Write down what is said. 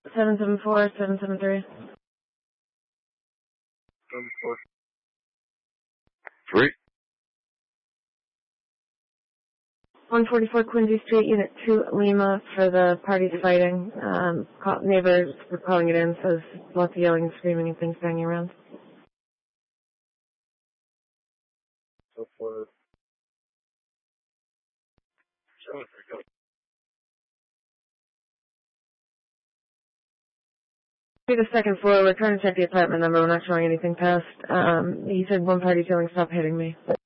774-773. 3. 144 Quincy Street, Unit 2, Lima, for the parties fighting. Neighbors were calling it in, so there's lots of yelling and screaming and things banging around. So for The second floor, we're trying to check the apartment number, we're not showing anything past. He said one party's yelling, stop hitting me.